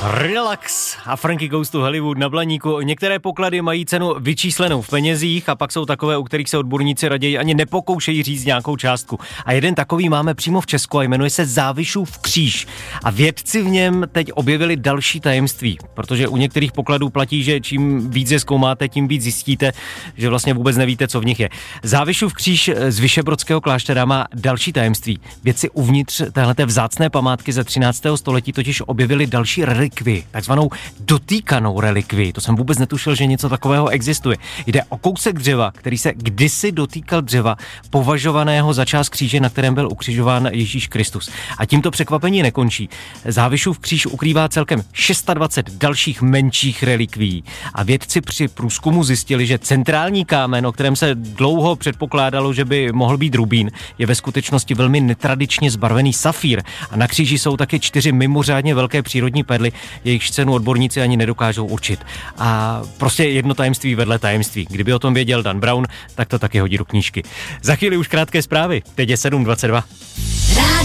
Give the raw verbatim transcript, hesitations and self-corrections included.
Relax a Frankie Goes to Hollywood na Blaníku. Některé poklady mají cenu vyčíslenou v penězích a pak jsou takové, u kterých se odborníci raději ani nepokoušejí říct nějakou částku. A jeden takový máme přímo v Česku a jmenuje se Závišův kříž. A vědci v něm teď objevili další tajemství, protože u některých pokladů platí, že čím víc je zkoumáte, tím víc zjistíte, že vlastně vůbec nevíte, co v nich je. Závišův kříž z Vyšehradského kláštera má další tajemství. Vědci uvnitř téhleté vzácné památky ze třináctého století totiž objevili další relikvii, takzvanou dotýkanou relikvii. To jsem vůbec netušil, že něco takového existuje. Jde o kousek dřeva, který se kdysi dotýkal dřeva, považovaného za část kříže, na kterém byl ukřižován Ježíš Kristus. A tímto překvapení nekončí. Závišův kříž ukrývá celkem dvacet šest dalších menších relikvií. A vědci při průzkumu zjistili, že centrální kámen, o kterém se dlouho předpokládalo, že by mohl být rubín, je ve skutečnosti velmi netradičně zbarvený safír. A na kříži jsou taky čtyři mimořádně velké přírodní perly, jejichž cenu odborníci ani nedokážou určit. A prostě jedno tajemství vedle tajemství. Kdyby o tom věděl Dan Brown, tak to taky hodí do knížky. Za chvíli už krátké zprávy. Teď je sedm dvacet dva.